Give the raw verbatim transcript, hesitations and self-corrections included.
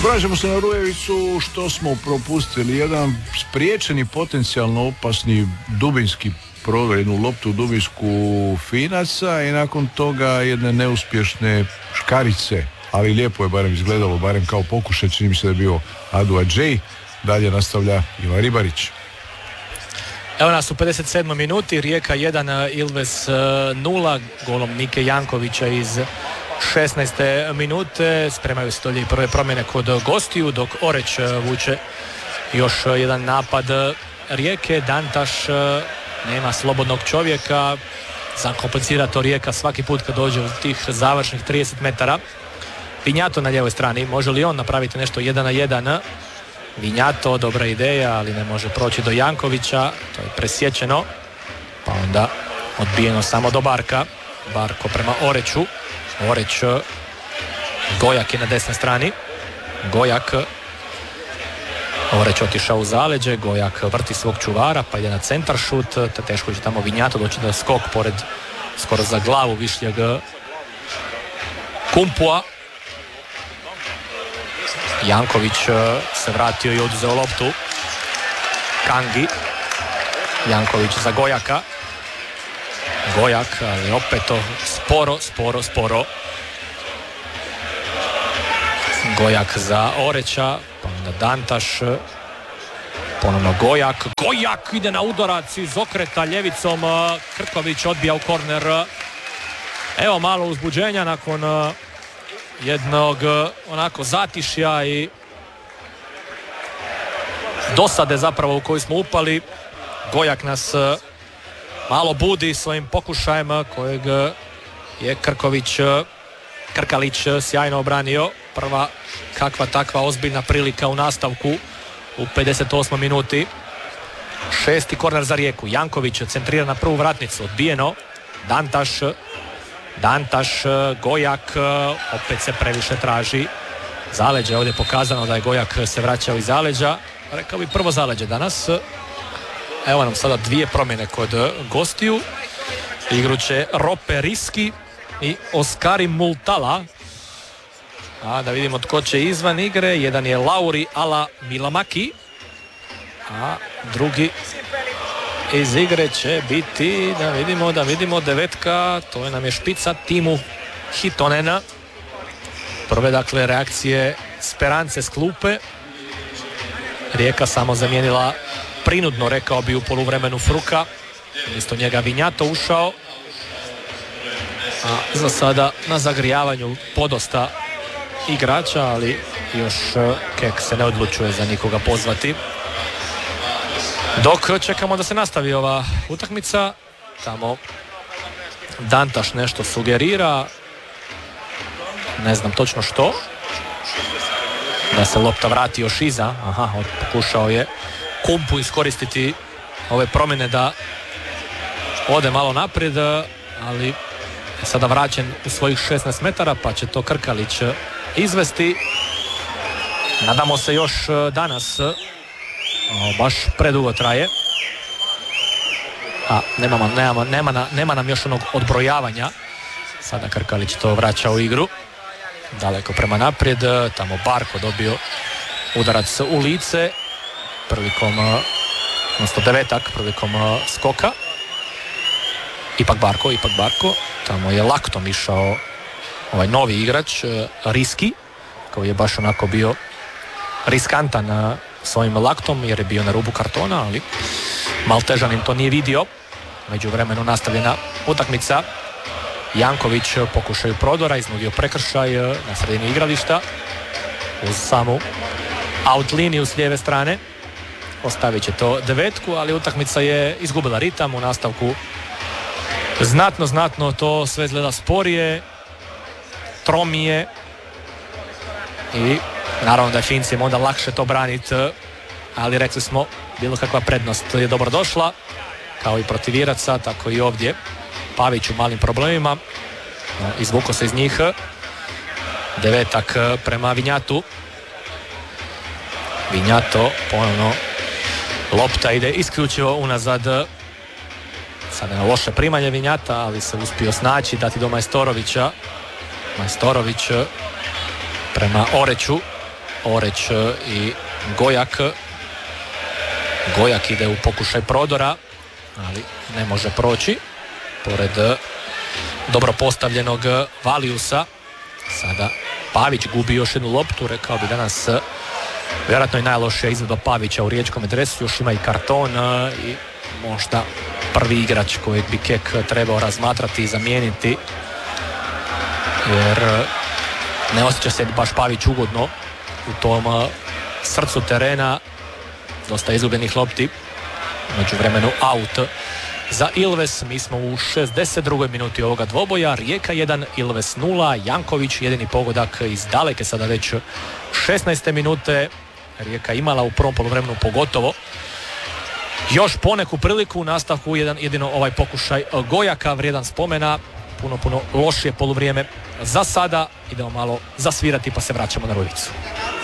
Vraćamo se na Rujevicu, što smo propustili. Jedan spriječeni, potencijalno opasni dubinski prodor, jednu loptu dubinsku Finaca i nakon toga jedne neuspješne škarice, ali lijepo je barem izgledalo, barem kao pokušaj, čini mi se da je bio Adu Adžej. Dalje nastavlja Ivan Ribarić. Evo nas u pedeset sedmoj minuti, Rijeka jedan, Ilves nula, golom Nike Jankovića iz šesnaeste minute. Spremaju se dolje i prve promjene kod gostiju, dok Oreć vuče još jedan napad Rijeke. Dantaš nema slobodnog čovjeka, zakomplicira to Rijeka svaki put kad dođe u tih završnih trideset metara. Vinjato na lijevoj strani, može li on napraviti nešto jedan na jedan? Vinjato, dobra ideja, ali ne može proći do Jankovića, to je presječeno, pa onda odbijeno samo do Barka. Barko prema Oreću, Oreć, Gojak je na desnoj strani, Gojak, Oreć otišao u zaleđe, Gojak vrti svog čuvara pa ide na centar šut, te teško će tamo Vinjato doći da skok pored skoro za glavu višljeg Kumpua. Janković se vratio i oduzeo loptu. Kangi, Janković za Gojaka, Gojak, ali opet to sporo, sporo, sporo. Gojak za Oreća, pa onda Dantaš, ponovno Gojak, Gojak ide na udarac iz okreta ljevicom, Krković odbija u korner. Evo malo uzbuđenja nakon jednog onako zatišja i dosade zapravo u koju smo upali. Gojak nas malo budi svojim pokušajem kojeg je Krković, Krkalić sjajno obranio. Prva kakva takva ozbiljna prilika u nastavku u pedeset osmoj minuti. Šesti korner za Rijeku. Janković centrira na prvu vratnicu, odbijeno. Dantaš, Dantaš, Gojak, opet se previše traži. Zaleđe, ovdje je pokazano da je Gojak se vraćao iz zaleđa. Rekao bi prvo zaleđe danas. Evo nam sada dvije promjene kod gostiju. Igru će Rope Riski i Oskari Multala. A da vidimo tko će izvan igre. Jedan je Lauri Ala Milamaki, a drugi iz igre će biti, da vidimo, da vidimo devetka, to je nam je špica Timu Hitonena. Prve dakle reakcije Sperance s klupe. Rijeka samo zamijenila prinudno, rekao bi, u poluvremenu Fruka. Isto njega Vinjato ušao. A za sada na zagrijavanju podosta igrača, ali još Kek se ne odlučuje za nikoga pozvati. Dok čekamo da se nastavi ova utakmica, tamo Dantaš nešto sugerira, ne znam točno što, da se lopta vrati još iza. Aha, pokušao je Kumpu iskoristiti ove promjene da ode malo naprijed, ali je sada vraćen u svojih šesnaest metara, pa će to Krkalić izvesti. Nadamo se još danas, o, baš predugo traje, a nema, nema, nema, nema nam još onog odbrojavanja. Sada Krkalić to vraća u igru daleko prema naprijed, tamo Barko dobio udarac u lice prilikom, odnosno devetak prilikom skoka. Ipak Barko, ipak Barko, tamo je laktom išao ovaj novi igrač Riski, koji je baš onako bio riskantan svojim laktom jer je bio na rubu kartona, ali Maltežanin to nije vidio. Međuvremenu nastavljena utakmica. Janković pokušaju prodora, iznudio prekršaj na sredini igrališta uz samu out liniju s lijeve strane. Ostavit će to devetku, ali utakmica je izgubila ritam u nastavku. Znatno, znatno to sve izgleda sporije, tromije i naravno da je Fincima onda lakše to braniti, ali rekli smo, bilo kakva prednost je dobro došla, kao i protiv Iraca, tako i ovdje. Pavić u malim problemima, izvuko se iz njih. Devetak prema Vinjatu. Vinjato ponovno, lopta ide isključivo unazad. Sada na loše primanje Vinjata, ali se uspio snaći, dati do Majstorovića. Majstorović prema Oreću. Oreć i Gojak. Gojak ide u pokušaj prodora, ali ne može proći pored dobro postavljenog Valiusa. Sada Pavić gubi još jednu loptu, rekao bi danas vjerojatno i najlošija izvedba Pavića u riječkom dresu, još ima i karton i možda prvi igrač kojeg bi Kek trebao razmatrati i zamijeniti, jer ne osjeća se baš Pavić ugodno u tom srcu terena. Dosta izgubljenih lopti, među vremenu out za Ilves. Mi smo u šezdeset drugoj minuti ovoga dvoboja. Rijeka jedan, Ilves nula. Janković jedini pogodak iz daleke, sada već šesnaeste minute. Rijeka imala u prvom poluvremenu pogotovo još poneku priliku u nastavku, jedan jedino ovaj pokušaj Gojaka vrijedan spomena. Puno, puno lošije poluvrijeme za sada. Idemo malo zasvirati pa se vraćamo na Rudicu.